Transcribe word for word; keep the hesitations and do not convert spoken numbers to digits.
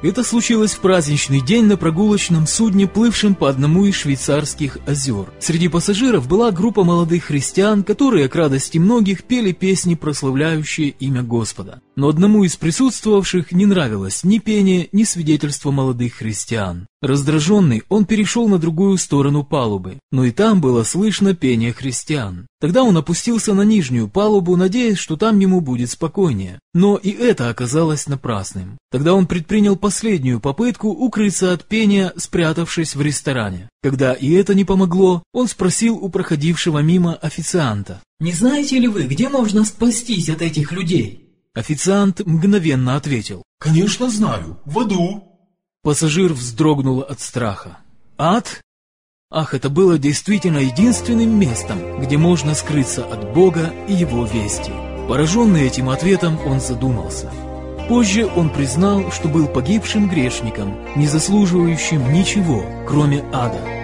Это случилось в праздничный день на прогулочном судне, плывшем по одному из швейцарских озер. Среди пассажиров была группа молодых христиан, которые, к радости многих, пели песни, прославляющие имя Господа. Но одному из присутствовавших не нравилось ни пение, ни свидетельство молодых христиан. Раздраженный, он перешел на другую сторону палубы, но и там было слышно пение христиан. Тогда он опустился на нижнюю палубу, надеясь, что там ему будет спокойнее. Но и это оказалось напрасным. Тогда он предпринял последнюю попытку укрыться от пения, спрятавшись в ресторане. Когда и это не помогло, он спросил у проходившего мимо официанта: «Не знаете ли вы, где можно спастись от этих людей?» Официант мгновенно ответил: «Конечно знаю, в аду». Пассажир вздрогнул от страха. Ад? Ах, это было действительно единственным местом, где можно скрыться от Бога и Его вести. Пораженный этим ответом, он задумался. Позже он признал, что был погибшим грешником, не заслуживающим ничего, кроме ада.